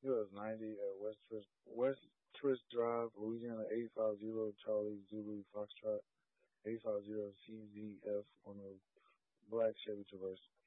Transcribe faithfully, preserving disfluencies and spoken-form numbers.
U S ninety at West Twist, West Twist Drive, Louisiana eight five zero Charlie Zulu Foxtrot eight five zero C Z F on a black Chevy Traverse.